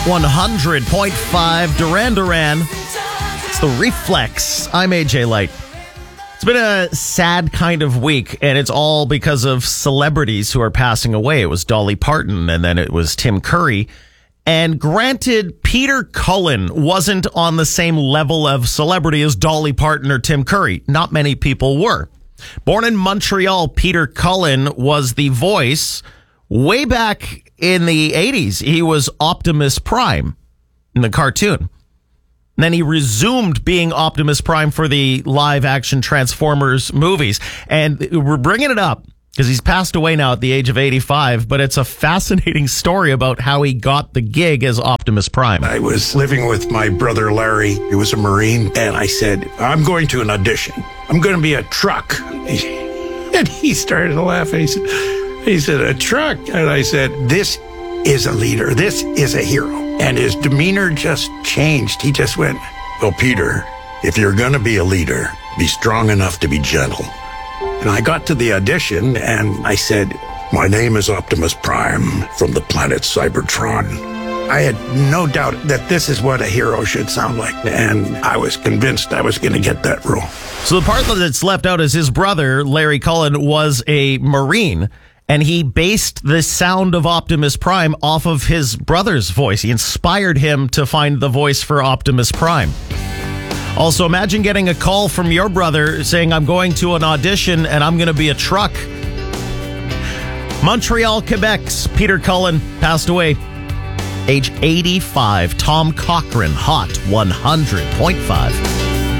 100.5 Duran Duran. It's the Reflex. I'm AJ Light. It's been a sad kind of week, and it's all because of celebrities who are passing away. It was Dolly Parton, and then it was Tim Curry. And granted, Peter Cullen wasn't on the same level of celebrity as Dolly Parton or Tim Curry. Not many people were. Born in Montreal, Peter Cullen was the voice way back in the 80s. He was Optimus Prime in the cartoon. And then he resumed being Optimus Prime for the live-action Transformers movies. And we're bringing it up because he's passed away now at the age of 85, but it's a fascinating story about how he got the gig as Optimus Prime. I was living with my brother Larry, who was a Marine, and I said, I'm going to an audition. I'm going to be a truck. And he started to laugh, and he said, a truck? And I said, this is a leader. This is a hero. And his demeanor just changed. He just went, well, Peter, if you're going to be a leader, be strong enough to be gentle. And I got to the audition, and I said, my name is Optimus Prime from the planet Cybertron. I had no doubt that this is what a hero should sound like, and I was convinced I was going to get that role. So the part that's left out is his brother, Larry Cullen, was a Marine, and he based the sound of Optimus Prime off of his brother's voice. He inspired him to find the voice for Optimus Prime. Also, imagine getting a call from your brother saying, I'm going to an audition and I'm going to be a truck. Montreal, Quebec's Peter Cullen passed away, age 85. Tom Cochrane, Hot 100.5.